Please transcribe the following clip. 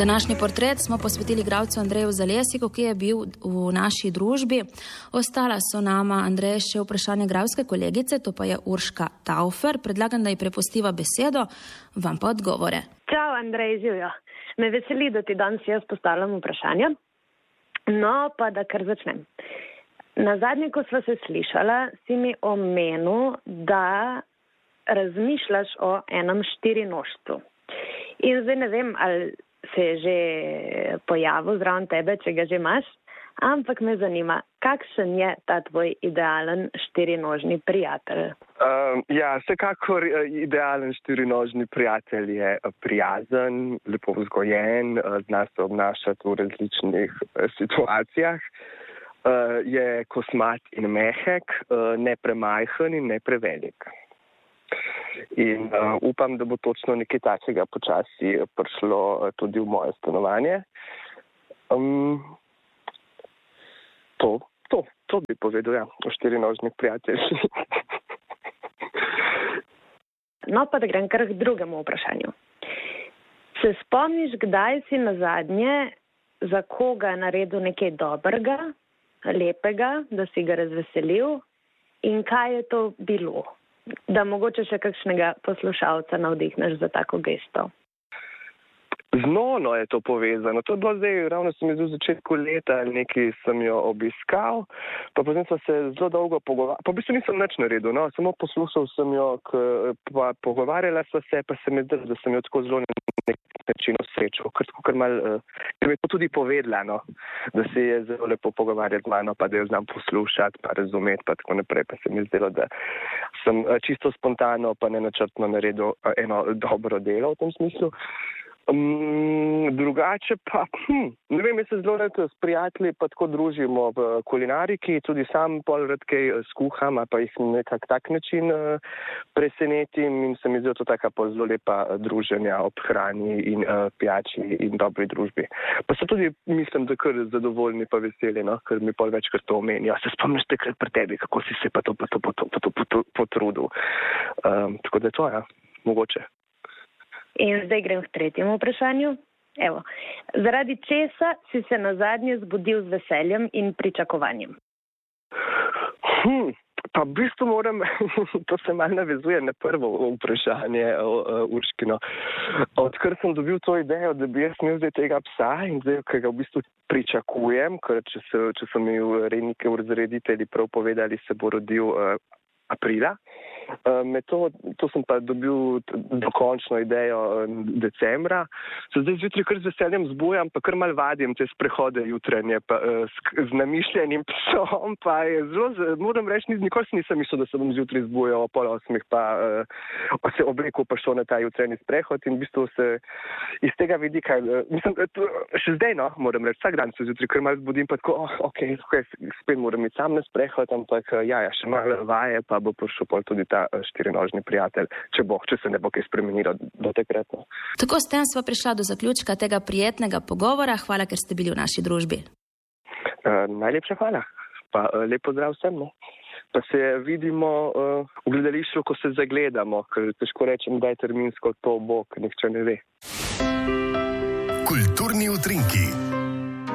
Današnji portret smo posvetili igralcu Andreju Zalesiku, ki je bil v naši družbi. Ostala so nama, Andrej, še vprašanje igralske kolegice, to pa je Urška Taufer. Predlagam, da ji prepustiva besedo, vam pa odgovore. Čau, Andrej, živjo. Me veseli, da ti danes jaz postavljam vprašanje. No, pa da kar začnem. Na zadnje, ko sva se slišala, si mi omenil, da razmišljaš o enem štirinožcu. In zdaj ne vem, ali se je že pojavil zraven tebe, če ga že imaš, ampak me zanima, kakšen je ta tvoj idealen štirinožni prijatelj? Vsekakor idealen štirinožni prijatelj je prijazen, lepo vzgojen, zna se obnašati v različnih situacijah, je kosmat in mehek, ne premajhen in ne prevelik. In upam, da bo točno nekaj takega počasi prišlo tudi v moje stanovanje. To bi povedal, o štirinožnih prijateljih. No, pa da grem kar k drugemu vprašanju. Se spomniš, kdaj si nazadnje za koga naredil nekaj dobrega, lepega, da si ga razveselil in kaj je to bilo? Da mogoče še kakšnega poslušalca navdihneš za tako gesto. Z Nono je to povezano. To je bilo zdaj, ravno sem v začetku leta, nekaj sem jo obiskal, pa potem smo se zelo dolgo pogovarjali. Pa v bistvu nisem nič naredil, no, samo poslušal sem jo, pa pogovarjala sva se, pa se mi zdelo, da sem jo tako zelo nek način osrečil, ker mi je to tudi povedala, no, da se je zelo lepo pogovarjati z mano, pa da jo znam poslušati, pa razumeti, pa tako naprej, pa se mi zdelo, da sem čisto spontano, pa nenačrtno naredil eno dobro delo v tem smislu. Drugače pa, ne vem, jaz se zelo rad s prijatelji pa tako družimo v kulinariki, tudi sam pol rad kaj skuham, pa jih nekak tak način presenetim in se mi zdi to taka pol zelo lepa druženja ob hrani in pijači in dobri družbi. Pa so tudi, mislim, da kar zadovoljni pa veseli, no, ker mi pol večkrat to omenijo. Se spomniš takrat pri tebi, kako si se pa to potrudil. Tako da to, ja, mogoče. In zdaj grem k tretjemu vprašanju. Evo, zaradi česa si se nazadnje zbudil z veseljem in pričakovanjem? Pa v bistvu moram, to se malo navezuje na prvo vprašanje Urškino. Odkar sem dobil to idejo, da bi jaz imel zdaj tega psa in zdaj, ki ga v bistvu pričakujem, ker če so mi rejnike vzreditelji prav povedali, se bo rodil aprila. To sem pa dobil dokončno idejo decembra. Se zdaj zjutraj kar z veseljem zbujam, pa kar mal vadim te sprehode jutranje z namišljenim psom, pa je zelo, moram reči, nikoli nisem mislil, da se bom zjutraj zbujal o 7:30, pa se oblekel pa šel na ta jutranji sprehod in v bistvu se iz tega vidika, mislim, še zdaj, no, moram reči, vsak dan se zjutraj kar mal zbudim, pa tako, spet moram iti sam na sprehod, ampak še malo vaje, pa bo prišel pol tudi ta štirinožni prijatelj, če se ne bo kaj spremenilo do takrat. Tako s tem sva prišla do zaključka tega prijetnega pogovora. Hvala, ker ste bili v naši družbi. Najlepša hvala. Pa lep pozdrav vsem. No. Pa se vidimo v gledališču, ko se zagledamo, ker težko rečem, da je terminsko to bo, ker nihče ne ve. Kulturni utrinki.